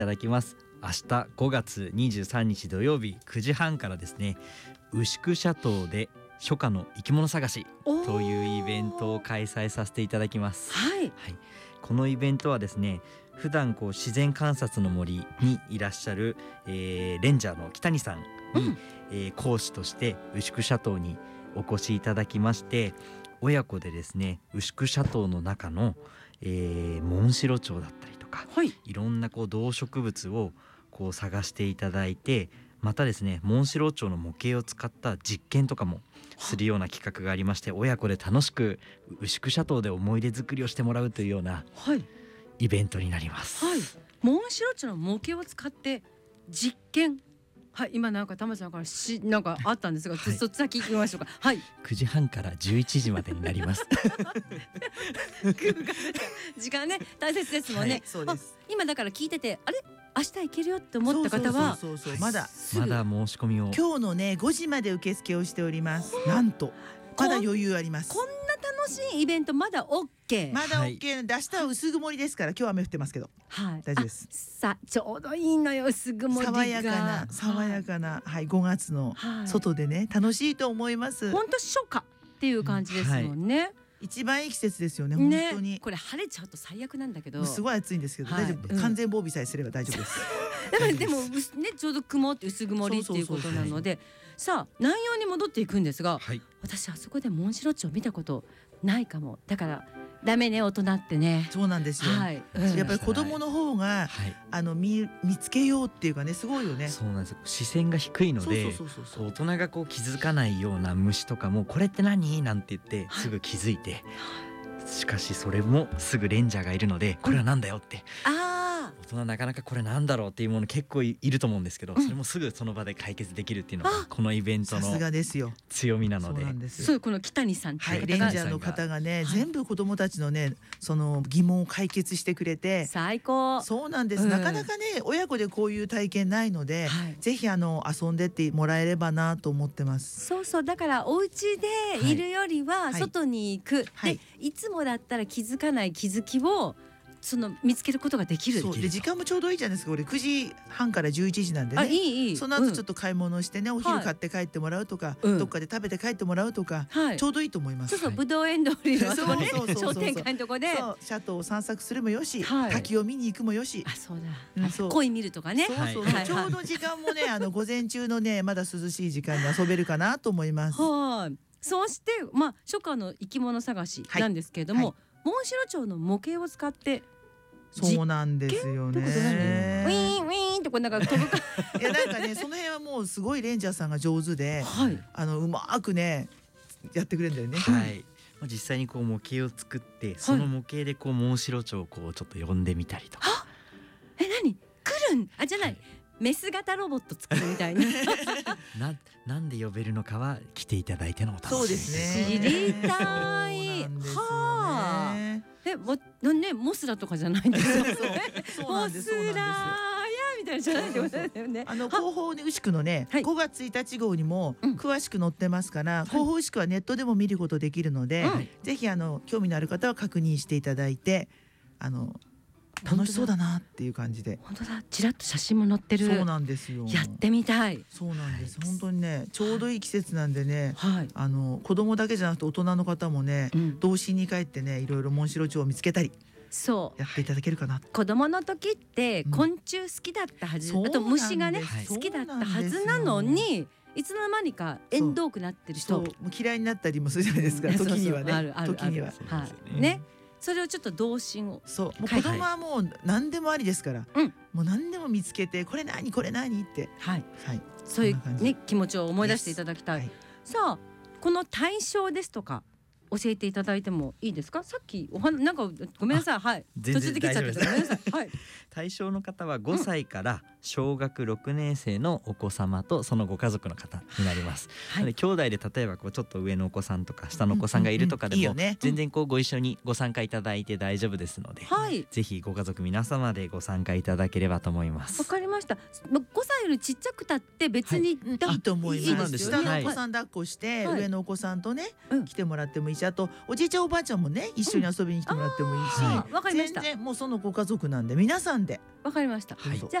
ただきます。明日5月23日土曜日9時半からですね、牛久シャトーで初夏の生き物探しというイベントを開催させていただきます。 はい、 このイベントはですね、普段自然観察の森にいらっしゃる、レンジャーの北谷さんに、講師として牛久シャトーにお越しいただきまして、親子でですね、牛久シャトーの中の、モンシロチョウだったりとか、いろんな動植物を探していただいて、またですね、モンシロチョウの模型を使った実験とかもするような企画がありまして、親子で楽しく牛久シャトーで思い出作りをしてもらうというようなイベントになります。 モンシロチョウの模型を使って実験、今なんか玉ちゃんからなんかあったんですが、そっち先行きましょうか。 9時半から11時までになります時間ね、大切ですもんね。 そうです。 今だから聞いてて、あれ明日行けるよって思った方はまだ申し込みを今日のね5時まで受付をしております。なんとまだ余裕あります。 こんな楽しいイベントまだ OK、 まだ OK、明日は薄曇りですから、今日は雨降ってますけど、大丈夫です。 さあちょうどいいのよ、薄曇りが爽やかな、5月の外でね、楽しいと思います。 本当初夏っていう感じですもんね。 一番いい季節ですよね、本当に。 これ晴れちゃうと最悪なんだけど、 すごい暑いんですけど大丈夫、完全防備さえすれば大丈夫です。 だからでもね、ちょうど曇って薄曇りっていうことなので、さあ内容に戻っていくんですが、私あそこでモンシロチョウ見たことないかも。だからダメね、大人ってね。 そうなんですよ、やっぱり子供の方が、見つけようっていうかね、すごいよね。 そうなんですよ、視線が低いので、大人が気づかないような虫とかも、これって何なんて言ってすぐ気づいて、しかしそれもすぐレンジャーがいるので、これはなんだよって、大人なかなかこれなんだろうっていうもの結構いると思うんですけど、それもすぐその場で解決できるっていうのがこのイベントの強みなので。 そう、この北谷さんってレンジャーの方がね、全部子どもたちのね、その疑問を解決してくれて最高。そうなんです、なかなかね親子でこういう体験ないので、ぜひ遊んでってもらえればなと思ってます。 そうだからお家でいるよりは外に行く、でいつもだったら気づかない気づきを見つけることができる。 で時間もちょうどいいじゃないですか。これ9時半から11時なんでね、 いいその後ちょっと買い物してね、お昼買って帰ってもらうとか、どっかで食べて帰ってもらうとか、ちょうどいいと思います。 ぶどう園通りの商店街のとこでシャトーを散策するもよし、滝を見に行くもよし、 鯉見るとかね。 ちょうど時間もね午前中のねまだ涼しい時間に遊べるかなと思います。 そして初夏の生き物探しなんですけれども、モンシロチョウの模型を使って、 そうなんですよね。 ウィーンウィーンってなんか飛ぶかいやなんかね、その辺はもうすごいレンジャーさんが上手で、うまくねやってくれるんだよね。 実際に模型を作って、その模型でモンシロチョウをちょっと呼んでみたりとか。 何来るんじゃない、メス型ロボット作るみたいななんで呼べるのかは来ていただいてのお楽しみ。 そうですね、 知りたい。モスラとかじゃないんですよ。モスラやみたいなじゃないってことだよね。 広報牛久のね、5月1日号にも詳しく載ってますから、広報牛久はネットでも見ることできるので、ぜひ興味のある方は確認していただいて、楽しそうだなっていう感じで。 本当だ、ちらっと写真も載ってる。 そうなんですよ。 やってみたい。 そうなんです。本当にね、ちょうどいい季節なんでね、子供だけじゃなくて大人の方もね、童心に帰ってね、いろいろモンシロチョウを見つけたり、やっていただけるかな。 子供の時って昆虫好きだったはず、あと虫がね好きだったはずなのに、いつの間にか縁遠くなってる人、 嫌いになったりもするじゃないですか。時にはね、時にはね。それをちょっと童心を。 もう子供はもう何でもありですから、もう何でも見つけて、これ何これ何って、 そういうね気持ちを思い出していただきたい。さあ、この対象ですとか教えていただいてもいいですか。さっきなんかごめんなさい、途中で切っちゃってごめんなさい。 対象の方は5歳から小学6年生のお子様とそのご家族の方になります。兄弟で例えばちょっと上のお子さんとか下のお子さんがいるとかでも全然ご一緒にご参加いただいて大丈夫ですので、ぜひご家族皆様でご参加いただければと思います。 わかりました。5歳よりちっちゃくたって別にいいと思います。下のお子さん抱っこして、上のお子さんとね来てもらってもいいし、 し、あとおじいちゃんおばあちゃんもね一緒に遊びに来てもらってもいいし、 わかりました。 全然もうそのご家族なんで皆さんで。 わかりました。 どうぞ。